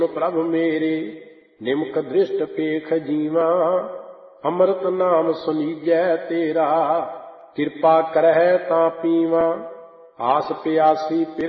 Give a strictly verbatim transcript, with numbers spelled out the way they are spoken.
ਪ੍ਰਭ ਮੇਰੇ ਨਿਮਕ ਦ੍ਰਿਸ਼ਟ ਪੇਖ ਜੀਵਾ। ਅੰਮ੍ਰਿਤ ਨਾਮ ਸੁਨੀਜੈ ਤੇਰਾ ਕਿਰਪਾ ਕਰਹਿ ਤਾਂ ਪੀਵਾ। ਆਸ ਪਿਆਸੀ